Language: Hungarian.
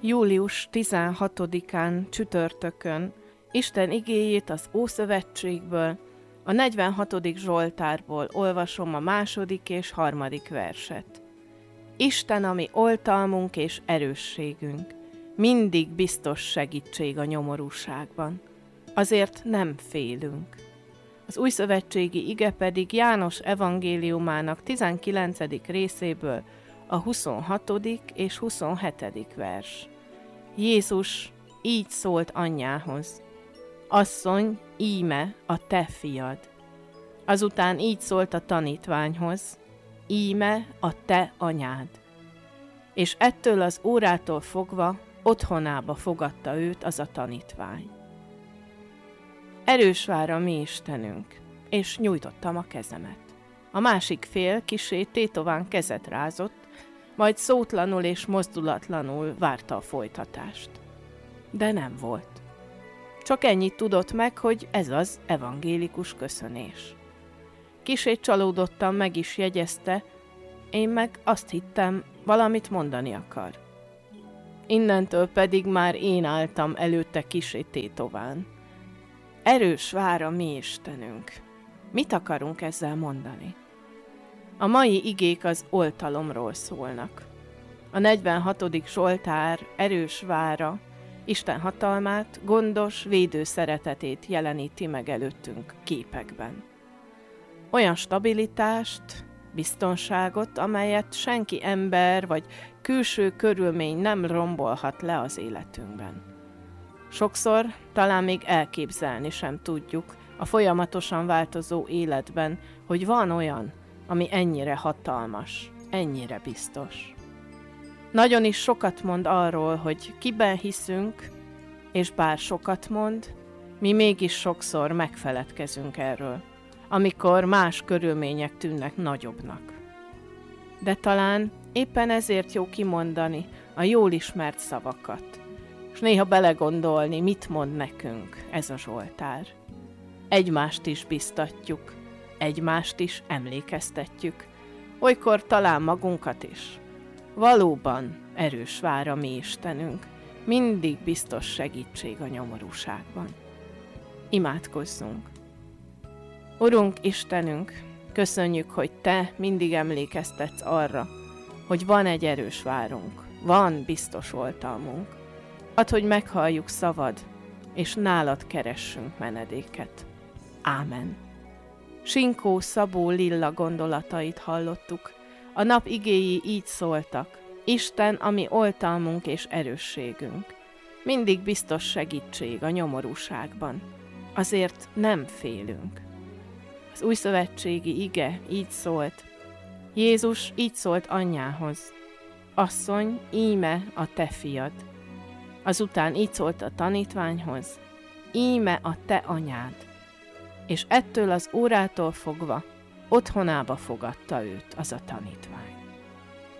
Július 16-án csütörtökön Isten igéjét az Ószövetségből, a 46. Zsoltárból olvasom a 2. és 3. verset. Isten, ami oltalmunk és erősségünk, mindig biztos segítség a nyomorúságban. Azért nem félünk. Az újszövetségi ige pedig János evangéliumának 19. részéből a 26. és 27. vers. Jézus így szólt anyjához: Asszony, íme a te fiad. Azután így szólt a tanítványhoz: Íme a te anyád. És ettől az órától fogva otthonába fogadta őt az a tanítvány. Erős vár a mi Istenünk, és nyújtottam a kezemet. A másik fél kissé tétován kezet rázott, majd szótlanul és mozdulatlanul várta a folytatást. De nem volt. Csak ennyit tudott meg, hogy ez az evangélikus köszönés. Kissé csalódottan meg is jegyezte, én meg azt hittem, valamit mondani akar. Innentől pedig már én álltam előtte kissé tétován. Erős vár a mi Istenünk. Mit akarunk ezzel mondani? A mai igék az oltalomról szólnak. A 46. Zsoltár erős vára Isten hatalmát, gondos, védő szeretetét jeleníti meg előttünk képekben. Olyan stabilitást, biztonságot, amelyet senki ember vagy külső körülmény nem rombolhat le az életünkben. Sokszor talán még elképzelni sem tudjuk a folyamatosan változó életben, hogy van olyan, ami ennyire hatalmas, ennyire biztos. Nagyon is sokat mond arról, hogy kiben hiszünk, és bár sokat mond, mi mégis sokszor megfeledkezünk erről, amikor más körülmények tűnnek nagyobbnak. De talán éppen ezért jó kimondani a jól ismert szavakat, és néha belegondolni, mit mond nekünk ez a Zsoltár. Egymást is biztatjuk, egymást is emlékeztetjük, olykor talán magunkat is. Valóban erős vár a mi Istenünk, mindig biztos segítség a nyomorúságban. Imádkozzunk! Urunk Istenünk, köszönjük, hogy Te mindig emlékeztetsz arra, hogy van egy erős várunk, van biztos oltalmunk. Add, hogy meghalljuk szavad, és nálad keressünk menedéket. Ámen. Sinkó Szabó Lilla gondolatait hallottuk. A nap igéi így szóltak: Isten, ami oltalmunk és erősségünk. Mindig biztos segítség a nyomorúságban. Azért nem félünk. Az újszövetségi ige így szólt. Jézus így szólt anyjához: Asszony, íme a te fiad. Azután így szólt a tanítványhoz: Íme a te anyád. És ettől az órától fogva otthonába fogadta őt az a tanítvány.